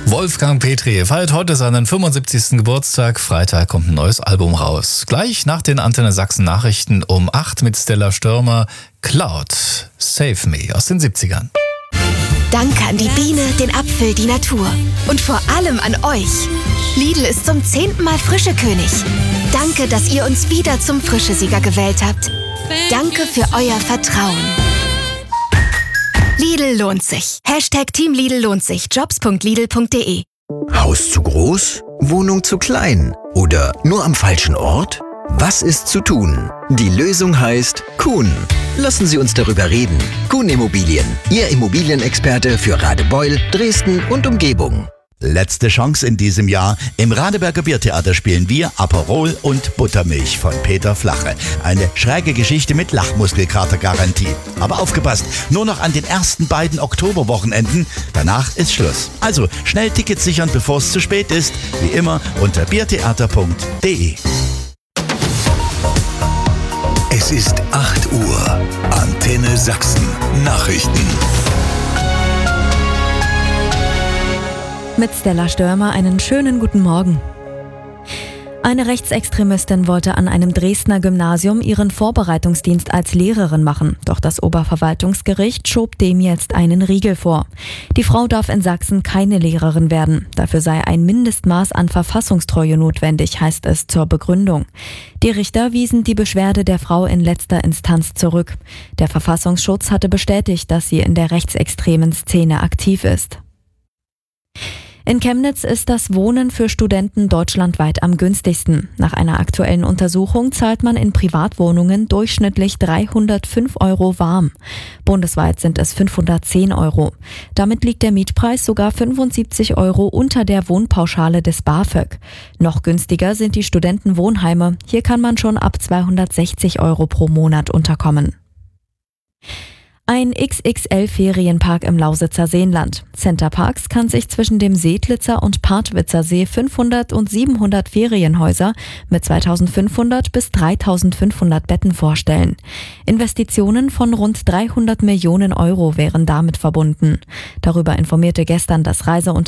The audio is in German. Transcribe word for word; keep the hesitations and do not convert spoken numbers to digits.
Wolfgang Petri feiert heute seinen fünfundsiebzigsten Geburtstag. Freitag kommt ein neues Album raus. Gleich nach den Antenne Sachsen Nachrichten um acht mit Stella Stürmer. Cloud, Save Me aus den siebzigern. Danke an die Biene, den Apfel, die Natur. Und vor allem an euch. Lidl ist zum zehnten Mal Frischekönig. Danke, dass ihr uns wieder zum Frischesieger gewählt habt. Danke für euer Vertrauen. Lidl lohnt sich. Hashtag Team Lidl lohnt sich. jobs punkt lidl punkt de. Haus zu groß? Wohnung zu klein? Oder nur am falschen Ort? Was ist zu tun? Die Lösung heißt Kuhn. Lassen Sie uns darüber reden. Kuhn Immobilien, Ihr Immobilienexperte für Radebeul, Dresden und Umgebung. Letzte Chance in diesem Jahr. Im Radeberger Biertheater spielen wir Aperol und Buttermilch von Peter Flache. Eine schräge Geschichte mit Lachmuskelkater-Garantie. Aber aufgepasst, nur noch an den ersten beiden Oktoberwochenenden. Danach ist Schluss. Also schnell Tickets sichern, bevor es zu spät ist. Wie immer unter biertheater punkt de. Es ist acht Uhr. Antenne Sachsen. Nachrichten. Mit Stella Stürmer einen schönen guten Morgen. Eine Rechtsextremistin wollte an einem Dresdner Gymnasium ihren Vorbereitungsdienst als Lehrerin machen. Doch das Oberverwaltungsgericht schob dem jetzt einen Riegel vor. Die Frau darf in Sachsen keine Lehrerin werden. Dafür sei ein Mindestmaß an Verfassungstreue notwendig, heißt es zur Begründung. Die Richter wiesen die Beschwerde der Frau in letzter Instanz zurück. Der Verfassungsschutz hatte bestätigt, dass sie in der rechtsextremen Szene aktiv ist. In Chemnitz ist das Wohnen für Studenten deutschlandweit am günstigsten. Nach einer aktuellen Untersuchung zahlt man in Privatwohnungen durchschnittlich dreihundertfünf Euro warm. Bundesweit sind es fünfhundertzehn Euro. Damit liegt der Mietpreis sogar fünfundsiebzig Euro unter der Wohnpauschale des BAföG. Noch günstiger sind die Studentenwohnheime. Hier kann man schon ab zweihundertsechzig Euro pro Monat unterkommen. Ein X X L-Ferienpark im Lausitzer Seenland. Center Parks kann sich zwischen dem Seedlitzer und Partwitzer See fünfhundert und siebenhundert Ferienhäuser mit zweitausendfünfhundert bis dreitausendfünfhundert Betten vorstellen. Investitionen von rund dreihundert Millionen Euro wären damit verbunden. Darüber informierte gestern das Reiseunternehmen